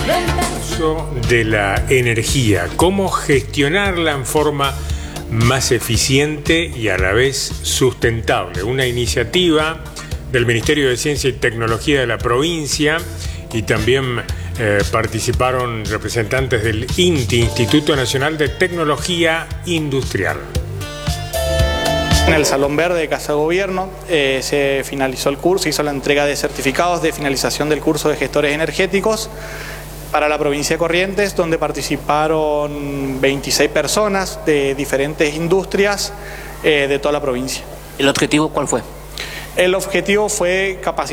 Uso de la energía, cómo gestionarla en forma más eficiente y a la vez sustentable. Una iniciativa del Ministerio de Ciencia y Tecnología de la provincia, y también participaron representantes del INTI, Instituto Nacional de Tecnología Industrial. En el Salón Verde de Casa de Gobierno se finalizó el curso, hizo la entrega de certificados de finalización del curso de gestores energéticos para la provincia de Corrientes, donde participaron 26 personas de diferentes industrias de toda la provincia. ¿El objetivo cuál fue? El objetivo fue capacitar